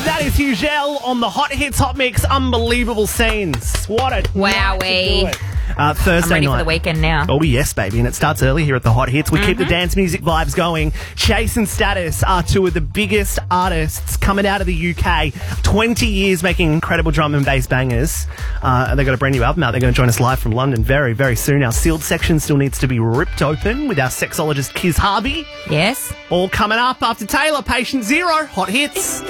That is Hugel on the Hot Hits Hot Mix. Unbelievable scenes. What a night to do it. Thursday I'm ready night. for the weekend now. Oh, yes, baby. And it starts early here at the Hot Hits. We keep the dance music vibes going. Chase and Status are two of the biggest artists coming out of the UK. 20 years making incredible drum and bass bangers. They've got a brand new album out. They're going to join us live from London very, very soon. Our sealed section still needs to be ripped open with our sexologist Kiz Harvey. Yes. All coming up after Taylor, Patient Zero, Hot Hits.